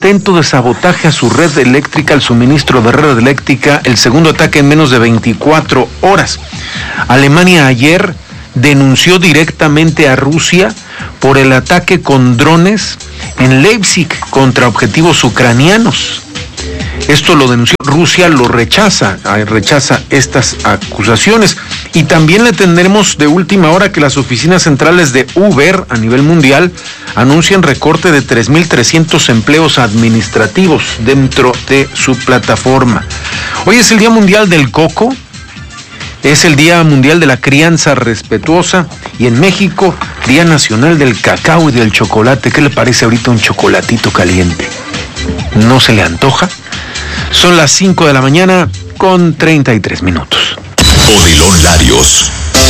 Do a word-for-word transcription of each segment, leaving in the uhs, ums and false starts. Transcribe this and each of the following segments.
intento de sabotaje a su red eléctrica, al suministro de red eléctrica, el segundo ataque en menos de veinticuatro horas. Alemania ayer denunció directamente a Rusia por el ataque con drones en Leipzig contra objetivos ucranianos. Esto lo denunció, Rusia lo rechaza, rechaza estas acusaciones. Y también le tendremos de última hora que las oficinas centrales de Uber a nivel mundial anuncian recorte de tres mil trescientos empleos administrativos dentro de su plataforma. Hoy es el Día Mundial del Coco, es el Día Mundial de la Crianza Respetuosa y en México, Día Nacional del Cacao y del Chocolate. ¿Qué le parece ahorita un chocolatito caliente? ¿No se le antoja? Son las cinco de la mañana con treinta y tres minutos. Odilon Larios.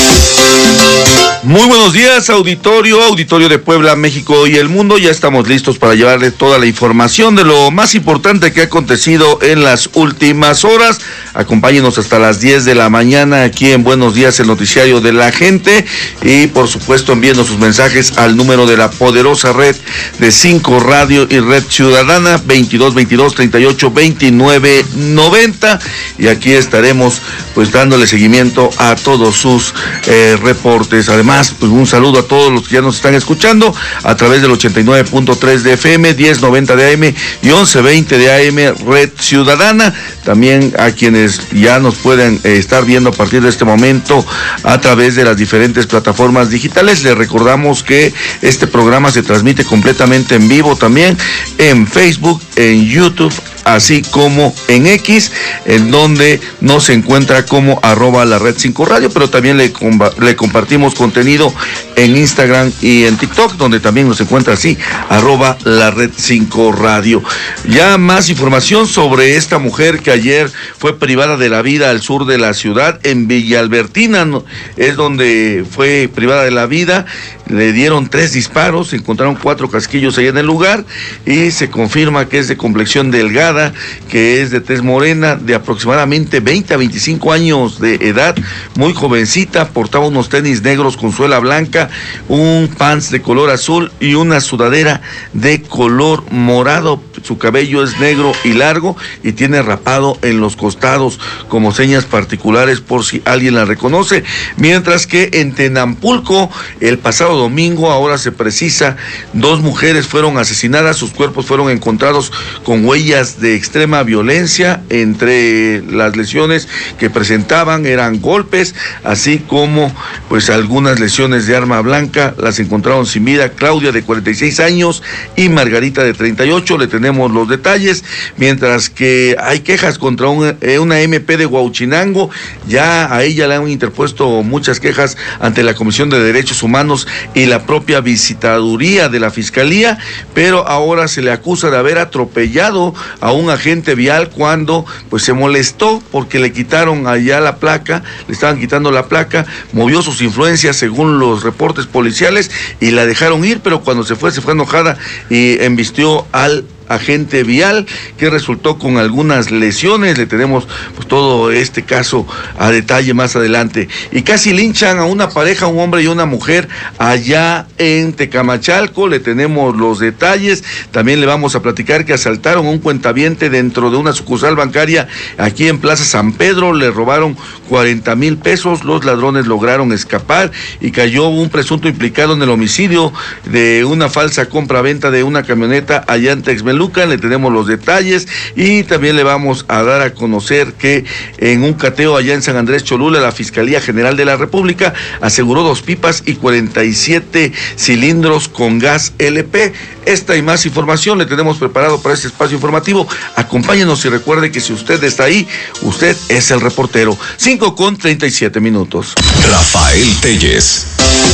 Muy buenos días, auditorio, auditorio de Puebla, México y el mundo. Ya estamos listos para llevarles toda la información de lo más importante que ha acontecido en las últimas horas. Acompáñenos hasta las diez de la mañana aquí en Buenos Días, el noticiario de la gente. Y por supuesto envíenos sus mensajes al número de la poderosa red de cinco Radio y Red Ciudadana, veintidós veintidós treinta y ocho veintinueve noventa. Y aquí estaremos pues dándole seguimiento a todos sus eh, reportes. Además, pues un saludo a todos los que ya nos están escuchando a través del ochenta y nueve punto tres de F M, diez noventa de A M y once veinte de A M Red Ciudadana. También a quienes ya nos pueden eh, estar viendo a partir de este momento a través de las diferentes plataformas digitales. Les recordamos que este programa se transmite completamente en vivo también en Facebook, en YouTube, así como en X, en donde nos encuentra como arroba la red cinco radio, pero también le, le compartimos contenido en Instagram y en TikTok, donde también nos encuentra así, arroba la red cinco radio. Ya más información sobre esta mujer que ayer fue privada de la vida al sur de la ciudad, en Villa Albertina, es donde fue privada de la vida. Le dieron tres disparos, se encontraron cuatro casquillos ahí en el lugar y se confirma que es de complexión delgada, que es de tez morena, de aproximadamente veinte a veinticinco años de edad, muy jovencita, portaba unos tenis negros con suela blanca, un pants de color azul y una sudadera de color morado. Su cabello es negro y largo y tiene rapado en los costados como señas particulares por si alguien la reconoce, mientras que en Tenampulco el pasado domingo, ahora se precisa, dos mujeres fueron asesinadas, sus cuerpos fueron encontrados con huellas de extrema violencia. Entre las lesiones que presentaban eran golpes, así como pues algunas lesiones de arma blanca. Las encontraron sin vida Claudia, de cuarenta y seis años, y Margarita, de treinta y ocho. Le tenemos los detalles, mientras que hay quejas contra una, una M P de Huauchinango. Ya a ella le han interpuesto muchas quejas ante la Comisión de Derechos Humanos y la propia visitaduría de la Fiscalía, pero ahora se le acusa de haber atropellado a un agente vial cuando pues se molestó porque le quitaron allá la placa, le estaban quitando la placa, movió sus influencias según los reportes policiales y la dejaron ir, pero cuando se fue, se fue enojada y embistió al agente vial, que resultó con algunas lesiones. Le tenemos pues todo este caso a detalle más adelante. Y casi linchan a una pareja, un hombre y una mujer, allá en Tecamachalco. Le tenemos los detalles. También le vamos a platicar que asaltaron a un cuentaviente dentro de una sucursal bancaria aquí en Plaza San Pedro. Le robaron cuarenta mil pesos. Los ladrones lograron escapar y cayó un presunto implicado en el homicidio de una falsa compra-venta de una camioneta allá en Texmelucan. Le tenemos los detalles y también le vamos a dar a conocer que en un cateo allá en San Andrés Cholula, la Fiscalía General de la República aseguró dos pipas y cuarenta y siete cilindros con gas L P. Esta y más información le tenemos preparado para este espacio informativo. Acompáñenos y recuerde que si usted está ahí, usted es el reportero. cinco con treinta y siete minutos. Rafael Telles.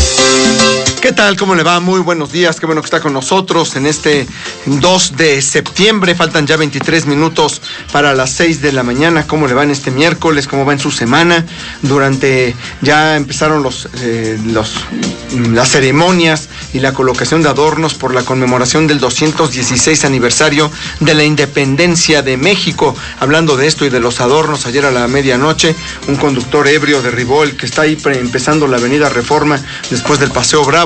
¿Qué tal? ¿Cómo le va? Muy buenos días. Qué bueno que está con nosotros en este dos de septiembre. Faltan ya veintitrés minutos para las seis de la mañana. ¿Cómo le va en este miércoles? ¿Cómo va en su semana? Durante, ya empezaron los, eh, los, las ceremonias y la colocación de adornos por la conmemoración del doscientos dieciséis aniversario de la independencia de México. Hablando de esto y de los adornos, ayer a la medianoche, un conductor ebrio derribó el que está ahí pre- empezando la avenida Reforma después del Paseo Bravo.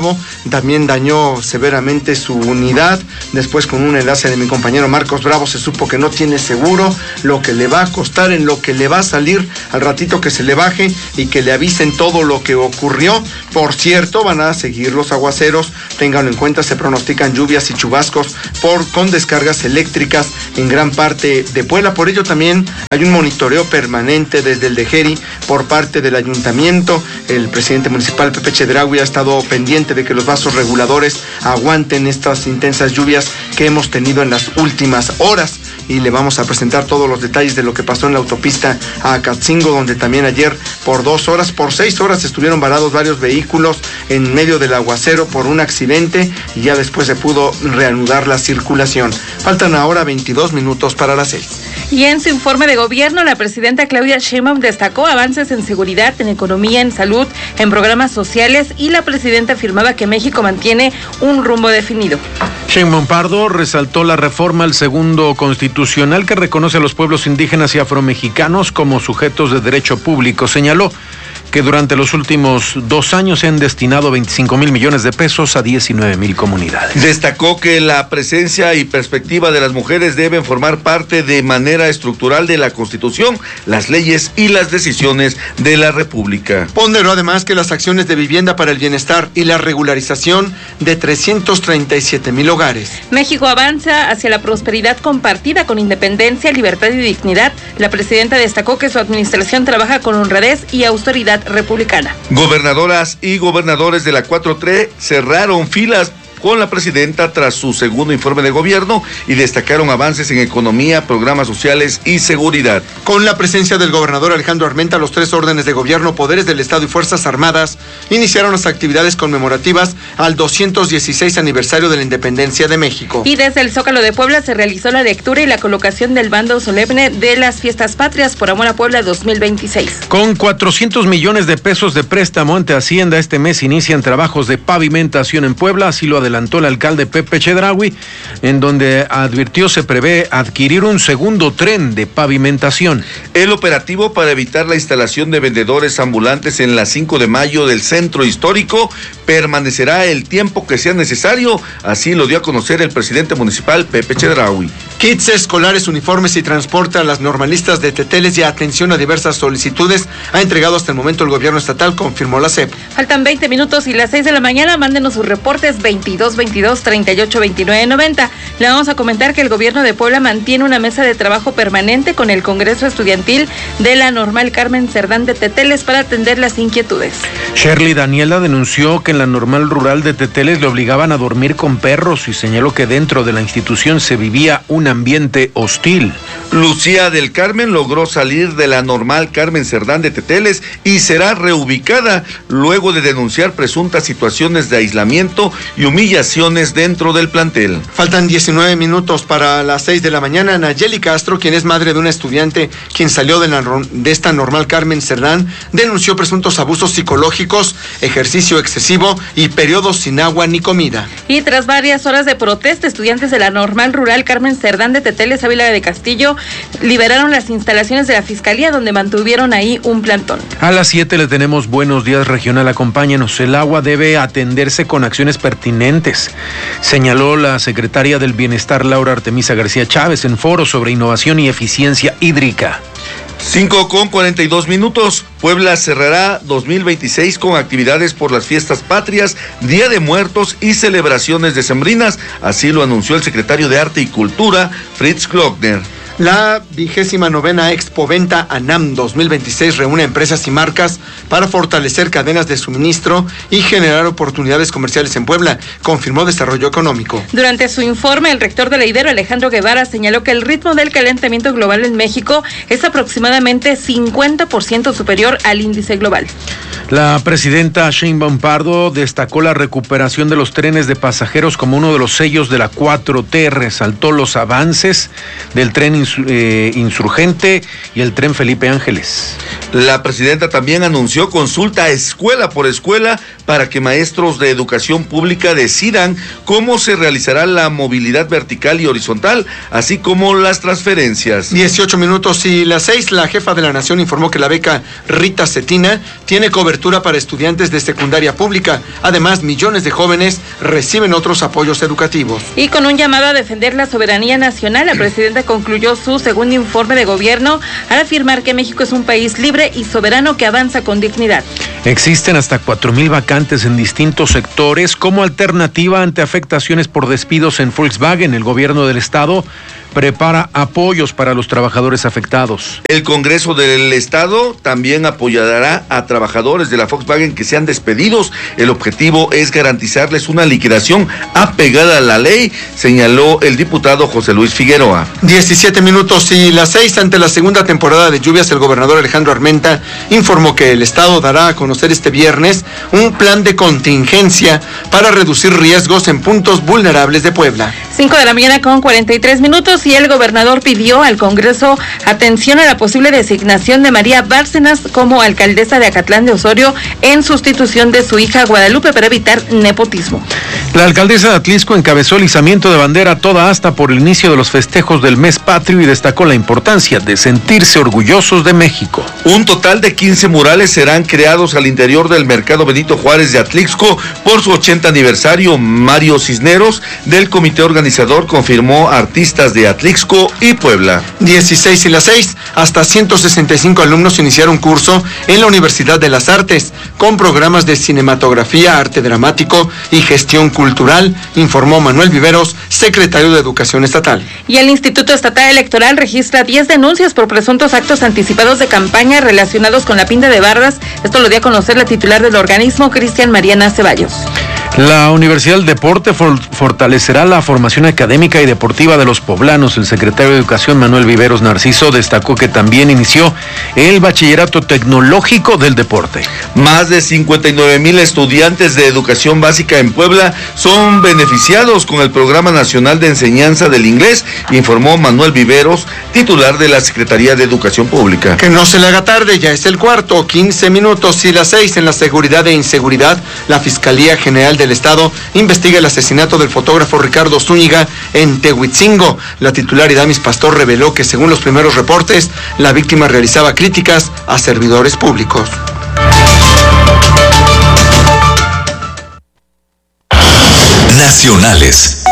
Bravo, también dañó severamente su unidad. Después, con un enlace de mi compañero Marcos Bravo, se supo que no tiene seguro, lo que le va a costar, en lo que le va a salir al ratito que se le baje y que le avisen todo lo que ocurrió. Por cierto, van a seguir los aguaceros, ténganlo en cuenta, se pronostican lluvias y chubascos por, con descargas eléctricas en gran parte de Puebla. Por ello también hay un monitoreo permanente desde el DEGERI por parte del ayuntamiento. El presidente municipal Pepe Chedraui ha estado pendiente de que los vasos reguladores aguanten estas intensas lluvias que hemos tenido en las últimas horas, y le vamos a presentar todos los detalles de lo que pasó en la autopista a Acatzingo, donde también ayer por dos horas, por seis horas estuvieron varados varios vehículos en medio del aguacero por un accidente, y ya después se pudo reanudar la circulación. Faltan ahora veintidós minutos para las seis. Y en su informe de gobierno, la presidenta Claudia Sheinbaum destacó avances en seguridad, en economía, en salud, en programas sociales, y la presidenta afirmaba que México mantiene un rumbo definido. Sheinbaum Pardo resaltó la reforma al segundo constitucional que reconoce a los pueblos indígenas y afromexicanos como sujetos de derecho público. Señaló que durante los últimos dos años se han destinado veinticinco mil millones de pesos a diecinueve mil comunidades. Destacó que la presencia y perspectiva de las mujeres deben formar parte de manera estructural de la Constitución, las leyes y las decisiones de la República. Ponderó además que las acciones de vivienda para el bienestar y la regularización de trescientos treinta y siete mil hogares. México avanza hacia la prosperidad compartida con independencia, libertad y dignidad. La presidenta destacó que su administración trabaja con honradez y austeridad republicana. Gobernadoras y gobernadores de la cuatro T cerraron filas con la presidenta tras su segundo informe de gobierno y destacaron avances en economía, programas sociales y seguridad. Con la presencia del gobernador Alejandro Armenta, los tres órdenes de gobierno, poderes del Estado y Fuerzas Armadas iniciaron las actividades conmemorativas al doscientos dieciséis aniversario de la independencia de México. Y desde el Zócalo de Puebla se realizó la lectura y la colocación del bando solemne de las Fiestas Patrias por Amor a Puebla dos mil veintiséis. Con cuatrocientos millones de pesos de préstamo ante Hacienda, este mes inician trabajos de pavimentación en Puebla, así lo adelantó el alcalde Pepe Chedraui, en donde advirtió se prevé adquirir un segundo tren de pavimentación. El operativo para evitar la instalación de vendedores ambulantes en la cinco de mayo del centro histórico permanecerá el tiempo que sea necesario, así lo dio a conocer el presidente municipal Pepe Chedraui. Kits escolares, uniformes y transporte a las normalistas de Teteles y atención a diversas solicitudes ha entregado hasta el momento el gobierno estatal, confirmó la C E P. Faltan veinte minutos y las seis de la mañana. Mándenos sus reportes veintidós veintidós treinta y ocho veintinueve noventa. Le vamos a comentar que el gobierno de Puebla mantiene una mesa de trabajo permanente con el Congreso Estudiantil de la Normal Carmen Cerdán de Teteles para atender las inquietudes. Shirley Daniela denunció que en la Normal Rural de Teteles le obligaban a dormir con perros y señaló que dentro de la institución se vivía un ambiente hostil. Lucía del Carmen logró salir de la Normal Carmen Cerdán de Teteles y será reubicada luego de denunciar presuntas situaciones de aislamiento y humillaciones dentro del plantel. Faltan diecinueve minutos para las seis de la mañana. Nayeli Castro, quien es madre de una estudiante quien salió de, la, de esta Normal Carmen Cerdán, denunció presuntos abusos psicológicos, ejercicio excesivo y periodos sin agua ni comida. Y tras varias horas de protesta, estudiantes de la Normal Rural Carmen Cerdán de Teteles, Ávila de Castillo, liberaron las instalaciones de la Fiscalía, donde mantuvieron ahí un plantón. A las siete le tenemos Buenos Días Regional, acompáñenos. El agua debe atenderse con acciones pertinentes, señaló la secretaria del Bienestar Laura Artemisa García Chávez en foro sobre innovación y eficiencia hídrica. cinco con cuarenta y dos minutos. Puebla cerrará dos mil veintiséis con actividades por las fiestas patrias, Día de Muertos y celebraciones decembrinas. Así lo anunció el secretario de Arte y Cultura, Fritz Glockner. La vigésima novena Expoventa ANAM dos mil veintiséis reúne empresas y marcas para fortalecer cadenas de suministro y generar oportunidades comerciales en Puebla, confirmó Desarrollo Económico. Durante su informe, el rector de la Ibero, Alejandro Guevara, señaló que el ritmo del calentamiento global en México es aproximadamente cincuenta por ciento superior al índice global. La presidenta Sheinbaum Pardo destacó la recuperación de los trenes de pasajeros como uno de los sellos de la cuatro T, resaltó los avances del tren insur- eh, Insurgente y el tren Felipe Ángeles. La presidenta también anunció consulta escuela por escuela para que maestros de educación pública decidan cómo se realizará la movilidad vertical y horizontal, así como las transferencias. dieciocho minutos y las seis, la jefa de la Nación informó que la beca Rita Cetina tiene cobertura para estudiantes de secundaria pública. Además, millones de jóvenes reciben otros apoyos educativos. Y con un llamado a defender la soberanía nacional, la presidenta concluyó su segundo informe de gobierno al afirmar que México es un país libre y soberano que avanza con dignidad. Existen hasta cuatro mil vacantes en distintos sectores como alternativa ante afectaciones por despidos en Volkswagen. El gobierno del estado prepara apoyos para los trabajadores afectados. El Congreso del Estado también apoyará a trabajadores de la Volkswagen que sean despedidos. El objetivo es garantizarles una liquidación apegada a la ley, señaló el diputado José Luis Figueroa. diecisiete minutos y las seis, ante la segunda temporada de lluvias, el gobernador Alejandro Armenta informó que el estado dará a conocer este viernes un plan de contingencia para reducir riesgos en puntos vulnerables de Puebla. cinco de la mañana con cuarenta y tres minutos y el gobernador pidió al Congreso atención a la posible designación de María Bárcenas como alcaldesa de Acatlán de Osorio en sustitución de su hija Guadalupe para evitar nepotismo. La alcaldesa de Atlixco encabezó el izamiento de bandera a toda asta por el inicio de los festejos del mes patrio y destacó la importancia de sentirse orgullosos de México. Un total de quince murales serán creados al interior del Mercado Benito Juárez de Atlixco por su ochenta aniversario. Mario Cisneros, del comité organizador, confirmó artistas de Atlixco y Puebla. dieciséis y las seis, hasta ciento sesenta y cinco alumnos iniciaron curso en la Universidad de las Artes con programas de cinematografía, arte dramático y gestión cultural, informó Manuel Viveros, secretario de Educación Estatal. Y el Instituto Estatal Electoral registra diez denuncias por presuntos actos anticipados de campaña relacionados con la pinta de bardas. Esto lo dio a conocer la titular del organismo, Cristian Mariana Ceballos. La Universidad del Deporte for- fortalecerá la formación académica y deportiva de los poblanos. El secretario de Educación, Manuel Viveros Narciso, destacó que también inició el bachillerato tecnológico del deporte. Más de cincuenta y nueve mil estudiantes de educación básica en Puebla son beneficiados con el Programa Nacional de Enseñanza del Inglés, informó Manuel Viveros, titular de la Secretaría de Educación Pública. Que no se le haga tarde, ya es el cuarto, quince minutos y las seis, en la seguridad e inseguridad, la Fiscalía General del Estado investiga el asesinato del fotógrafo Ricardo Zúñiga en Tehuitzingo. La titular Idamis Pastor reveló que, según los primeros reportes, la víctima realizaba críticas a servidores públicos. Nacionales.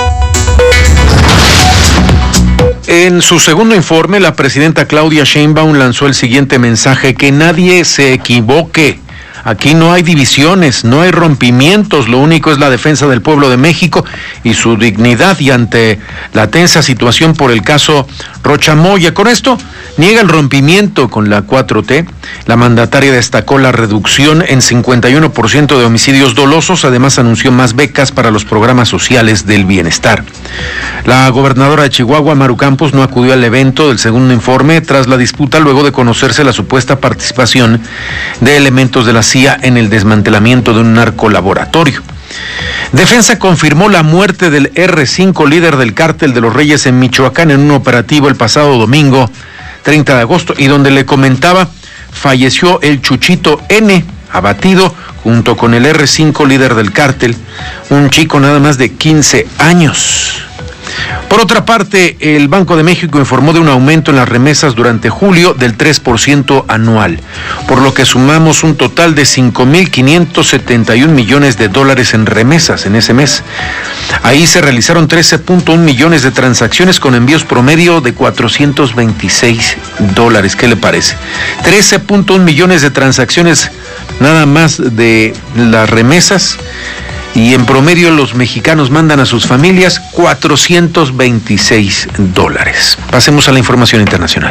En su segundo informe, la presidenta Claudia Sheinbaum lanzó el siguiente mensaje: que nadie se equivoque. Aquí no hay divisiones, no hay rompimientos, lo único es la defensa del pueblo de México y su dignidad, y ante la tensa situación por el caso Rocha Moya. Con esto, niega el rompimiento con la cuatro T. La mandataria destacó la reducción en cincuenta y uno por ciento de homicidios dolosos, además anunció más becas para los programas sociales del bienestar. La gobernadora de Chihuahua, Maru Campos, no acudió al evento del segundo informe tras la disputa luego de conocerse la supuesta participación de elementos de la C I A en el desmantelamiento de un narcolaboratorio. Defensa confirmó la muerte del erre cinco, líder del cártel de los Reyes en Michoacán, en un operativo el pasado domingo treinta de agosto, y donde le comentaba, falleció el Chuchito N, abatido junto con el erre cinco, líder del cártel, un chico nada más de quince años. Por otra parte, el Banco de México informó de un aumento en las remesas durante julio del tres por ciento anual, por lo que sumamos un total de cinco mil quinientos setenta y un millones de dólares en remesas en ese mes. Ahí se realizaron trece punto uno millones de transacciones con envíos promedio de cuatrocientos veintiséis dólares. ¿Qué le parece? trece punto uno millones de transacciones nada más de las remesas. Y en promedio los mexicanos mandan a sus familias cuatrocientos veintiséis dólares. Pasemos a la información internacional.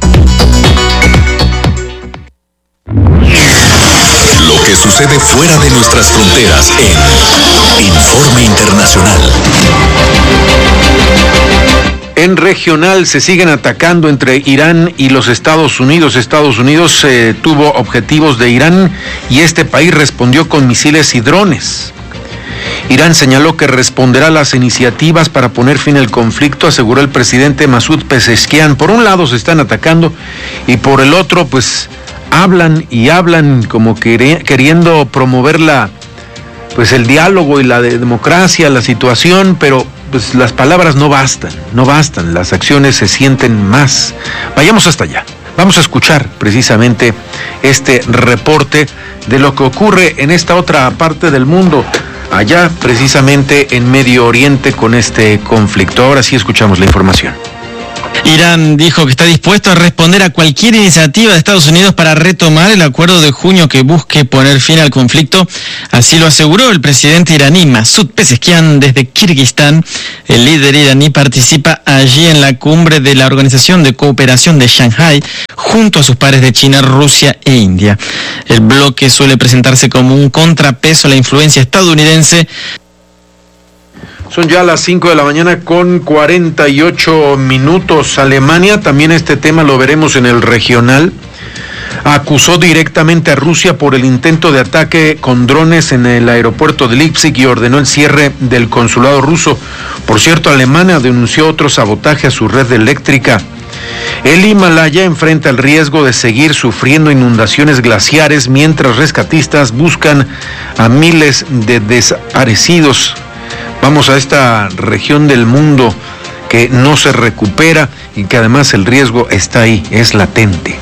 Lo que sucede fuera de nuestras fronteras en Informe Internacional. En regional se siguen atacando entre Irán y los Estados Unidos. Estados Unidos eh, tuvo objetivos de Irán y este país respondió con misiles y drones. Irán señaló que responderá a las iniciativas para poner fin al conflicto, aseguró el presidente Masoud Pezeshkian. Por un lado se están atacando y por el otro pues hablan y hablan como que, queriendo promover la, pues el diálogo y la de democracia, la situación, pero pues las palabras no bastan, no bastan, las acciones se sienten más. Vayamos hasta allá. Vamos a escuchar precisamente este reporte de lo que ocurre en esta otra parte del mundo, allá precisamente en Medio Oriente con este conflicto. Ahora sí escuchamos la información. Irán dijo que está dispuesto a responder a cualquier iniciativa de Estados Unidos para retomar el acuerdo de junio que busque poner fin al conflicto. Así lo aseguró el presidente iraní Masoud Pezeshkian desde Kirguistán. El líder iraní participa allí en la cumbre de la Organización de Cooperación de Shanghái junto a sus pares de China, Rusia e India. El bloque suele presentarse como un contrapeso a la influencia estadounidense. Son ya las cinco de la mañana con cuarenta y ocho minutos. Alemania, también este tema lo veremos en el regional, acusó directamente a Rusia por el intento de ataque con drones en el aeropuerto de Leipzig y ordenó el cierre del consulado ruso. Por cierto, Alemania denunció otro sabotaje a su red eléctrica. El Himalaya enfrenta el riesgo de seguir sufriendo inundaciones glaciares mientras rescatistas buscan a miles de desaparecidos. Vamos a esta región del mundo que no se recupera y que además el riesgo está ahí, es latente.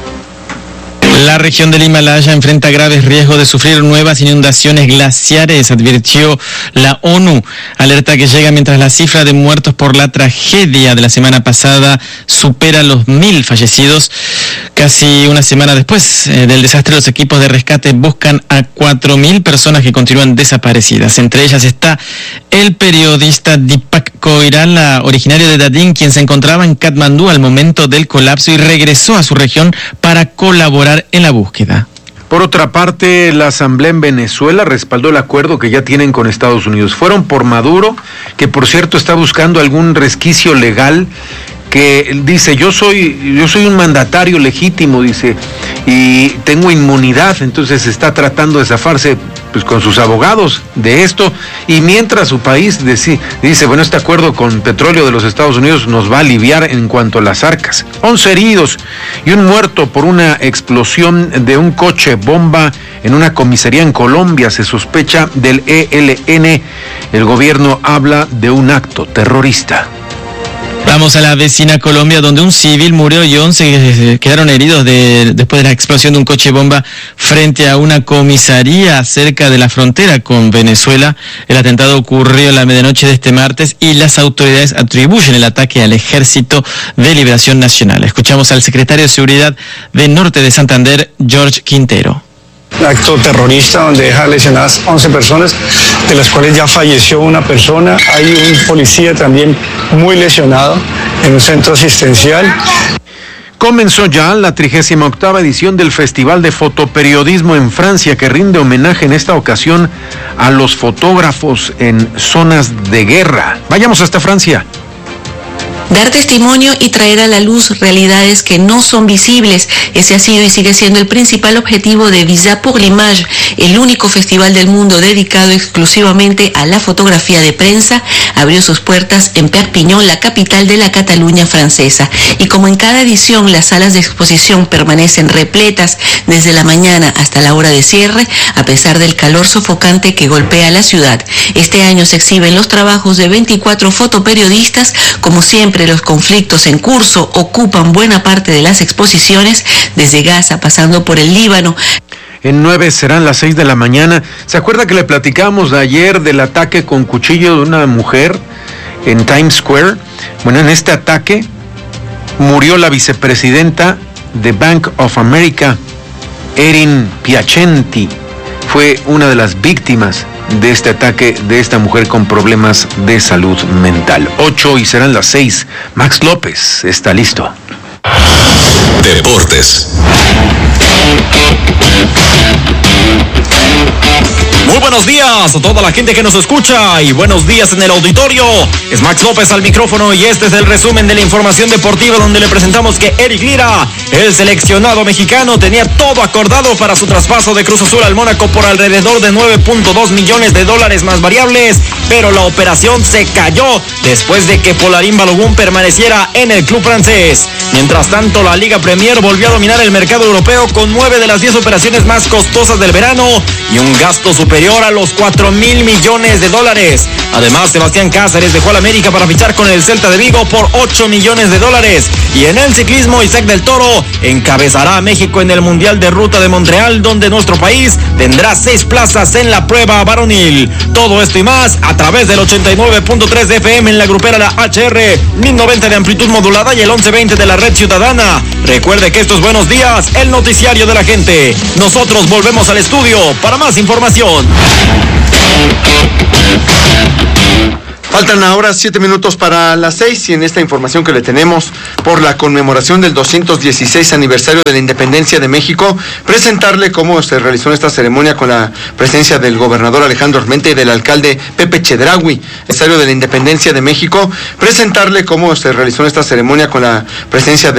La región del Himalaya enfrenta graves riesgos de sufrir nuevas inundaciones glaciares, advirtió la ONU. Alerta que llega mientras la cifra de muertos por la tragedia de la semana pasada supera los mil fallecidos. Casi una semana después eh, del desastre, los equipos de rescate buscan a cuatro mil personas que continúan desaparecidas. Entre ellas está el periodista Deepak Koirala, originario de Dadin, quien se encontraba en Katmandú al momento del colapso y regresó a su región para colaborar en la búsqueda. Por otra parte, la Asamblea en Venezuela respaldó el acuerdo que ya tienen con Estados Unidos. Fueron por Maduro, que por cierto está buscando algún resquicio legal, que dice, yo soy, yo soy un mandatario legítimo, dice, y tengo inmunidad, entonces está tratando de zafarse pues con sus abogados de esto, y mientras su país dice, dice, bueno, este acuerdo con petróleo de los Estados Unidos nos va a aliviar en cuanto a las arcas. once heridos y un muerto por una explosión de un coche bomba en una comisaría en Colombia. Se sospecha del E L N. El gobierno habla de un acto terrorista. Vamos a la vecina Colombia, donde un civil murió y once quedaron heridos de, después de la explosión de un coche bomba frente a una comisaría cerca de la frontera con Venezuela. El atentado ocurrió en la medianoche de este martes y las autoridades atribuyen el ataque al Ejército de Liberación Nacional. Escuchamos al secretario de Seguridad del Norte de Santander, George Quintero. Acto terrorista donde deja lesionadas once personas, de las cuales ya falleció una persona. Hay un policía también muy lesionado en un centro asistencial. Comenzó ya la trigésima octava edición del Festival de Fotoperiodismo en Francia, que rinde homenaje en esta ocasión a los fotógrafos en zonas de guerra. Vayamos hasta Francia. Dar testimonio y traer a la luz realidades que no son visibles. Ese ha sido y sigue siendo el principal objetivo de Visa pour l'Image, el único festival del mundo dedicado exclusivamente a la fotografía de prensa. Abrió sus puertas en Perpiñón, la capital de la Cataluña francesa. Y como en cada edición, las salas de exposición permanecen repletas desde la mañana hasta la hora de cierre, a pesar del calor sofocante que golpea la ciudad. Este año se exhiben los trabajos de veinticuatro fotoperiodistas. Como siempre, los conflictos en curso ocupan buena parte de las exposiciones, desde Gaza pasando por el Líbano. En nueve serán las seis de la mañana. ¿Se acuerda que le platicamos de ayer del ataque con cuchillo de una mujer en Times Square? Bueno, en este ataque murió la vicepresidenta de Bank of America, Erin Piacenti. Fue una de las víctimas de este ataque de esta mujer con problemas de salud mental. Ocho y serán las seis. Max López está listo. Deportes. Muy buenos días a toda la gente que nos escucha y buenos días en el auditorio. Es Max López al micrófono y este es el resumen de la información deportiva donde le presentamos que Eric Lira, el seleccionado mexicano, tenía todo acordado para su traspaso de Cruz Azul al Mónaco por alrededor de nueve punto dos millones de dólares más variables, pero la operación se cayó después de que Polarín Balogun permaneciera en el club francés. Mientras tanto, la Liga Premier volvió a dominar el mercado europeo con nueve de las diez operaciones más costosas del verano y un gasto superior a los cuatro mil millones de dólares. Además, Sebastián Cáceres dejó al América para fichar con el Celta de Vigo por ocho millones de dólares. Y en el ciclismo, Isaac del Toro encabezará a México en el Mundial de Ruta de Montreal, donde nuestro país tendrá seis plazas en la prueba varonil. Todo esto y más a través del ochenta y nueve punto tres de F M en la grupera La H R, mil noventa de amplitud modulada y el once veinte de la red ciudadana. Recuerde que esto es Buenos Días, el noticiario de la gente. Nosotros volvemos al estudio para más información. Faltan ahora siete minutos para las seis y en esta información que le tenemos por la conmemoración del doscientos dieciséis aniversario de la independencia de México, presentarle cómo se realizó esta ceremonia con la presencia del gobernador Alejandro Armenta y del alcalde Pepe Chedraui. Aniversario de la independencia de México, presentarle cómo se realizó esta ceremonia con la presencia de